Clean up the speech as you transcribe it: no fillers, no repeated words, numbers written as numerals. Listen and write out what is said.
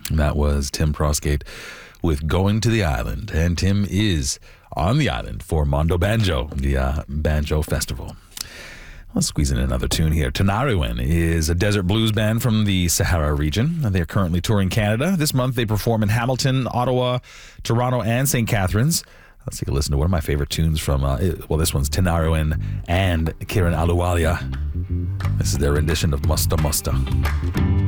And that was Tim Prosgate with Going to the Island. And Tim is on the island for Mondo Banjo, the Banjo Festival. Let's squeeze in another tune here. Tinariwen is a desert blues band from the Sahara region. They are currently touring Canada. This month they perform in Hamilton, Ottawa, Toronto, and St. Catharines. Let's take a listen to one of my favorite tunes from, this one's Tinariwen and Kiran Ahluwalia. This is their rendition of Musta Musta.